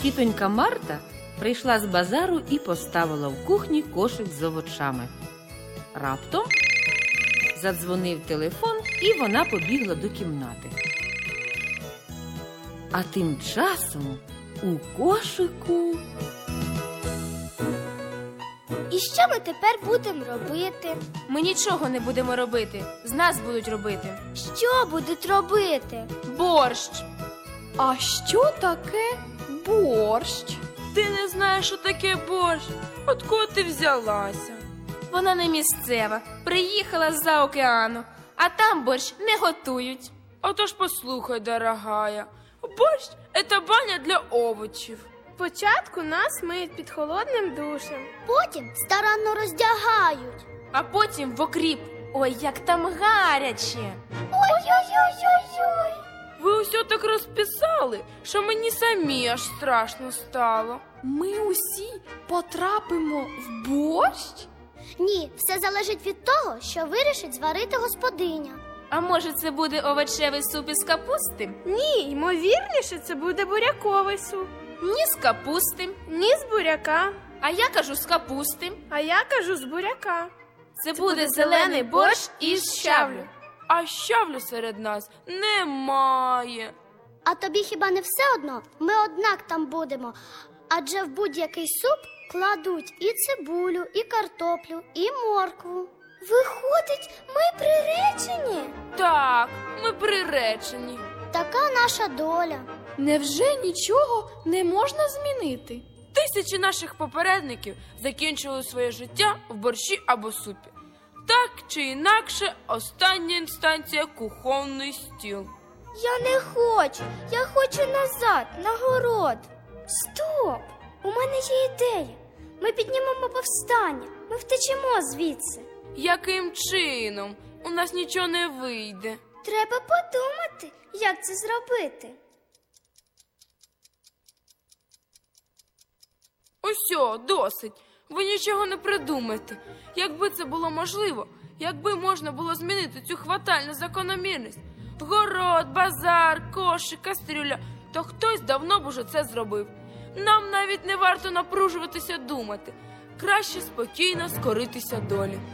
Тітонька Марта прийшла з базару і поставила в кухні кошик з овочами. Раптом задзвонив телефон, і вона побігла до кімнати. А тим часом у кошику... І що ми тепер будемо робити? Ми нічого не будемо робити. З нас будуть робити. Що будуть робити? Борщ. А що таке борщ? Ти не знаєш, що таке борщ? От кого ти взялася? Вона не місцева. Приїхала з-за океану. А там борщ не готують. Отож послухай, дорогая. Борщ – це баня для овочів. Спочатку нас миють під холодним душем. Потім старанно роздягають. А потім в окріп. Ой, як там гаряче. Ой-ой-ой-ой-ой. Ви усе так розписали, що мені самі аж страшно стало. Ми усі потрапимо в борщ? Ні, все залежить від того, що вирішить зварити господиня. А може це буде овочевий суп із капусти? Ні, ймовірніше, це буде буряковий суп. Ні з капусти. Ні з буряка. А я кажу з капусти. А я кажу з буряка. Це буде зелений борщ із щавлю. А щавлю серед нас немає. А тобі хіба не все одно? Ми однак там будемо. Адже в будь-який суп кладуть і цибулю, і картоплю, і моркву. Виходить, ми приречені? Так, ми приречені. Така наша доля. Невже нічого не можна змінити? Тисячі наших попередників закінчили своє життя в борщі або супі. Так чи інакше, остання інстанція – кухонний стіл. Я не хочу. Я хочу назад, на город. Стоп! У мене є ідея. Ми піднімемо повстання. Ми втечемо звідси. Яким чином? У нас нічого не вийде. Треба подумати, як це зробити. Усьо, досить. Ви нічого не придумаєте. Якби це було можливо, якби можна було змінити цю фатальну закономірність – город, базар, кошик, кастрюля – то хтось давно б уже це зробив. Нам навіть не варто напружуватися думати. Краще спокійно скоритися долі.